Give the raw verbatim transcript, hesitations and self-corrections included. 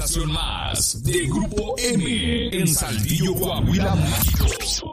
estación más de Grupo M en Saltillo, Coahuila, México.